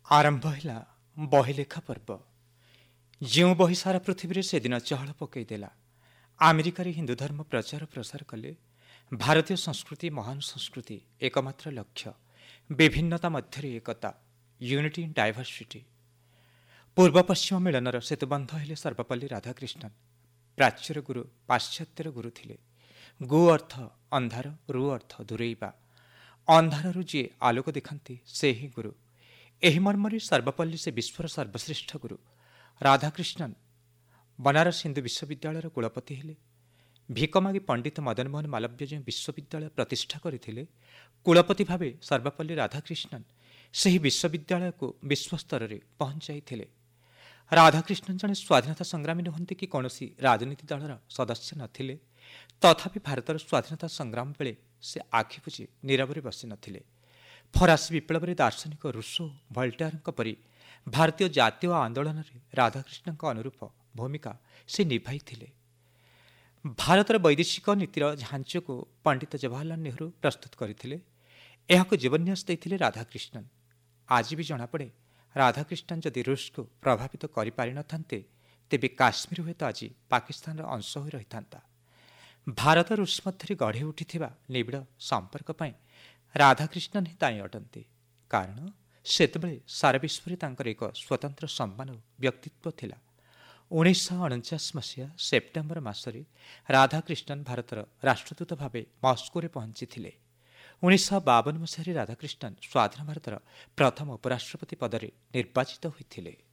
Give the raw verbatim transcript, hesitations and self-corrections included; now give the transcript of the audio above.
ଆରମ୍ଭ ହେଲା ବହିଲେଖା ପର୍ବ। ଯେଉଁ ବହି ସାରା ପୃଥିବୀରେ ସେଦିନ ଚହଳ ପକାଇଦେଲା। ଆମେରିକାରେ ହିନ୍ଦୁ ଧର୍ମ ପ୍ରଚାର ପ୍ରସାର କଲେ। ଭାରତୀୟ ସଂସ୍କୃତି ମହାନ ସଂସ୍କୃତି, ଏକମାତ୍ର ଲକ୍ଷ୍ୟ ବିଭିନ୍ନତା ମଧ୍ୟରେ ଏକତା, ୟୁନିଟି ଇନ୍ ଡାଇଭର୍ସିଟି। ପୂର୍ବ ପଶ୍ଚିମ ମିଳନର ସେତୁବନ୍ଧ ହେଲେ ସର୍ବପଲ୍ଲୀ ରାଧାକ୍ରିଷ୍ଣନ୍। ପ୍ରାଚ୍ୟର ଗୁରୁ, ପାଶ୍ଚାତ୍ୟର ଗୁରୁ ଥିଲେ। ଗୁ ଅର୍ଥ ଅନ୍ଧାର, ରୁ ଅର୍ଥ ଦୂରେଇବା। ଅନ୍ଧାରରୁ ଯିଏ ଆଲୋକ ଦେଖାନ୍ତି ସେ ହିଁ ଗୁରୁ। ଏହି ମର୍ମରେ ସର୍ବପଲ୍ଲୀ ସେ ବିଶ୍ୱର ସର୍ବଶ୍ରେଷ୍ଠ ଗୁରୁ। ରାଧାକ୍ରିଷ୍ଣନ୍ ବନାରସ ହିନ୍ଦୁ ବିଶ୍ୱବିଦ୍ୟାଳୟର କୁଳପତି ହେଲେ। ଭିକମାଗୀ ପଣ୍ଡିତ ମଦନମୋହନ ମାଲବ୍ୟ ଯେଉଁ ବିଶ୍ୱବିଦ୍ୟାଳୟ ପ୍ରତିଷ୍ଠା କରିଥିଲେ, କୁଳପତି ଭାବେ ସର୍ବପଲ୍ଲୀ ରାଧାକ୍ରିଷ୍ଣନ୍ ସେହି ବିଶ୍ୱବିଦ୍ୟାଳୟକୁ ବିଶ୍ୱସ୍ତରରେ ପହଞ୍ଚାଇଥିଲେ। ରାଧାକ୍ରିଷ୍ଣନ୍ ଜଣେ ସ୍ୱାଧୀନତା ସଂଗ୍ରାମୀ ନୁହନ୍ତି କି କୌଣସି ରାଜନୀତି ଦଳର ସଦସ୍ୟ ନଥିଲେ। ତଥାପି ଭାରତର ସ୍ୱାଧୀନତା ସଂଗ୍ରାମ ବେଳେ ସେ ଆଖି ବୁଜି ନୀରବରେ ବସିନଥିଲେ। ଫରାସୀ ବିପ୍ଳବରେ ଦାର୍ଶନିକ ରୁସୋ, ଭଲ୍ଟେୟାରଙ୍କ ପରି ଭାରତୀୟ ଜାତୀୟ ଆନ୍ଦୋଳନରେ ରାଧାକ୍ରିଷ୍ଣଙ୍କ ଅନୁରୂପ ଭୂମିକା ସେ ନିଭାଇଥିଲେ। ଭାରତର ବୈଦେଶିକ ନୀତିର ଝାଞ୍ଚକୁ ପଣ୍ଡିତ ଜବାହରଲାଲ ନେହେରୁ ପ୍ରସ୍ତୁତ କରିଥିଲେ। ଏହାକୁ ଜୀବନ୍ୟାସ ଦେଇଥିଲେ ରାଧାକ୍ରିଷ୍ଣନ୍। ଆଜି ବି ଜଣାପଡ଼େ, ରାଧାକ୍ରିଷ୍ଣନ୍ ଯଦି ରୁଷକୁ ପ୍ରଭାବିତ କରିପାରିନଥାନ୍ତେ, ତେବେ କାଶ୍ମୀର ହୁଏତ ଆଜି ପାକିସ୍ତାନର ଅଂଶ ହୋଇ ରହିଥାନ୍ତା। ଭାରତ ରୁଷ ମଧ୍ୟରେ ଗଢ଼ି ଉଠିଥିବା ନିବିଡ଼ ସମ୍ପର୍କ ପାଇଁ ରାଧାକ୍ରିଷ୍ଣନ୍ ହିଁ ଦାୟୀ ଅଟନ୍ତି। କାରଣ ସେତେବେଳେ ସାରା ବିଶ୍ୱରେ ତାଙ୍କର ଏକ ସ୍ୱତନ୍ତ୍ର ସମ୍ମାନ ଓ ବ୍ୟକ୍ତିତ୍ୱ ଥିଲା। ଉଣେଇଶହ ଅଣଚାଶ ମସିହା ସେପ୍ଟେମ୍ବର ମାସରେ ରାଧାକ୍ରିଷ୍ଣନ୍ ଭାରତର ରାଷ୍ଟ୍ରଦୂତ ଭାବେ ମସ୍କୋରେ ପହଞ୍ଚିଥିଲେ। ଉଣେଇଶହ ବାବନ ମସିହାରେ ରାଧାକ୍ରିଷ୍ଣନ୍ ସ୍ୱାଧୀନ ଭାରତର ପ୍ରଥମ ଉପରାଷ୍ଟ୍ରପତି ପଦରେ ନିର୍ବାଚିତ ହୋଇଥିଲେ।